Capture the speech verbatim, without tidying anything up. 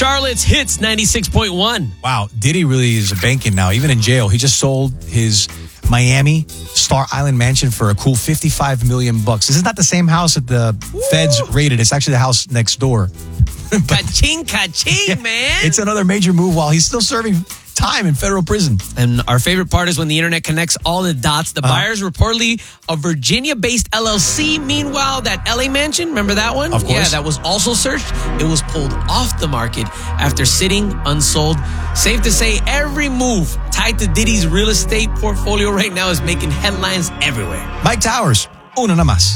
Charlotte's Hits ninety-six point one. Wow, Diddy really is a banking now. Even in jail, he just sold his Miami Star Island mansion for a cool fifty-five million bucks. This is not the same house that the Woo. feds raided. It's actually the house next door. Ka-ching, ka-ching, yeah, man. It's another major move while he's still serving time in federal prison. And our favorite part is when the internet connects all the dots. The uh-huh. buyer's reportedly a Virginia-based L L C. Meanwhile, that L A mansion, remember that one? Of course. Yeah, that was also searched. It was pulled off the market after sitting unsold. Safe to say, every move tied to Diddy's real estate portfolio right now is making headlines everywhere. Mike Towers, una nada más.